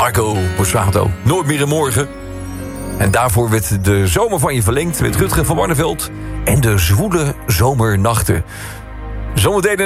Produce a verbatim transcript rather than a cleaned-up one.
Marco Borsato, Nooit meer een morgen. En daarvoor werd de zomer van je verlengd met Rutger van Barneveld en de zwoele zomernachten. Zometeen